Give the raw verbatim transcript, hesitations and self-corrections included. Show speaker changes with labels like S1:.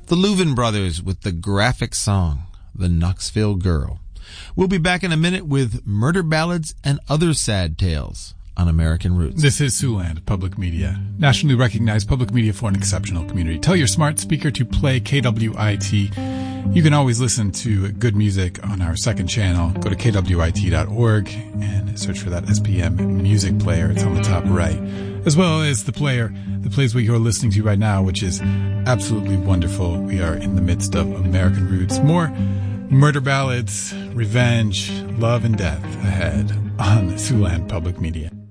S1: The Louvin Brothers with the graphic song, The Knoxville Girl. We'll be back in a minute with Murder Ballads and Other Sad Tales on American Roots.
S2: This is Siouxland Public Media, nationally recognized public media for an exceptional community. Tell your smart speaker to play K W I T. You can always listen to good music on our second channel. Go to K W I T dot org and search for that S P M music player. It's on the top right, as well as the player that plays what you're listening to right now, which is absolutely wonderful. We are in the midst of American Roots. More murder ballads, revenge, love, and death ahead on Siouxland Public Media.